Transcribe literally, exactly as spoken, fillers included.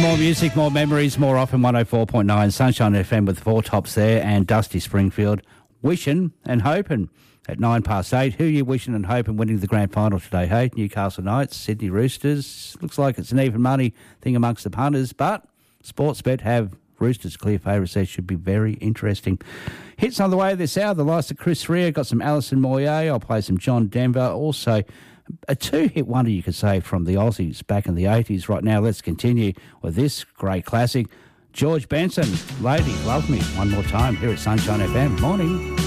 More music, more memories, more often one oh four point nine Sunshine F M with Four Tops there and Dusty Springfield. Wishing and hoping at nine past eight. Who are you wishing and hoping winning the grand final today, hey? Newcastle Knights, Sydney Roosters. Looks like it's an even money thing amongst the punters, but Sportsbet have Roosters clear favourites there. Should be very interesting. Hits on the way this hour. The likes of Chris Rea, got some Alison Moyer. I'll play some John Denver. Also, a two-hit wonder, you could say, from the Aussies back in the eighties. Right now, let's continue with this great classic. George Benson, Lady, Love Me, one more time here at Sunshine F M. Morning.